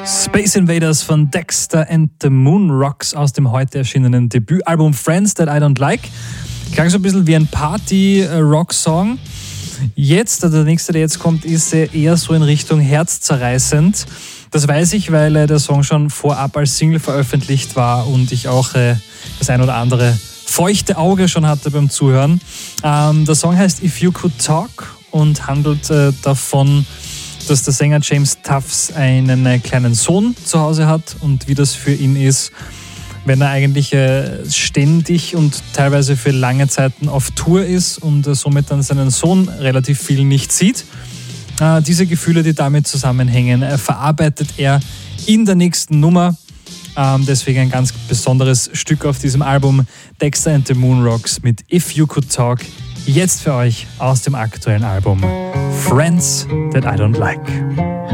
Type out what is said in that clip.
Space Invaders von Dexter and the Moon Rocks aus dem heute erschienenen Debütalbum Friends That I Don't Like. Klang so ein bisschen wie ein Party-Rock-Song. Jetzt, der nächste, der jetzt kommt, ist eher so in Richtung herzzerreißend. Das weiß ich, weil der Song schon vorab als Single veröffentlicht war und ich auch das ein oder andere feuchte Auge schon hatte beim Zuhören. Der Song heißt If You Could Talk und handelt davon, dass der Sänger James Tufts einen kleinen Sohn zu Hause hat und wie das für ihn ist, wenn er eigentlich ständig und teilweise für lange Zeiten auf Tour ist und somit dann seinen Sohn relativ viel nicht sieht. Diese Gefühle, die damit zusammenhängen, verarbeitet er in der nächsten Nummer. Deswegen ein ganz besonderes Stück auf diesem Album, Dexter and the Moon Rocks mit If You Could Talk. Jetzt für euch aus dem aktuellen Album Friends That I Don't Like.